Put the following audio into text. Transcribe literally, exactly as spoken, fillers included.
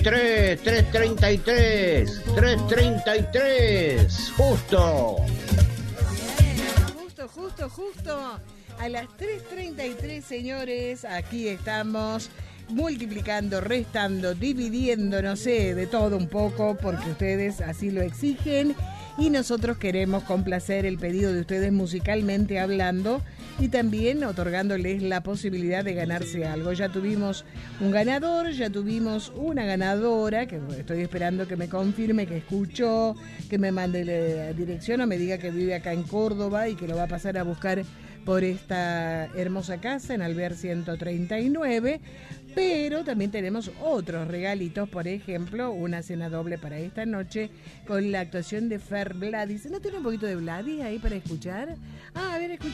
tres, tres treinta y tres, tres treinta y tres, justo. Justo, justo, justo. A las tres treinta y tres, señores, aquí estamos multiplicando, restando, dividiendo, no sé, de todo un poco, porque ustedes así lo exigen y nosotros queremos complacer el pedido de ustedes musicalmente hablando y también otorgándoles la posibilidad de ganarse algo. Ya tuvimos un ganador, ya tuvimos una ganadora, que estoy esperando que me confirme que escuchó, que me mande la dirección o me diga que vive acá en Córdoba y que lo va a pasar a buscar por esta hermosa casa en Alvear ciento treinta y nueve. Pero también tenemos otros regalitos, por ejemplo, una cena doble para esta noche con la actuación de Fer Vladis. ¿No tiene un poquito de Vladis ahí para escuchar? Ah, a ver, escucha.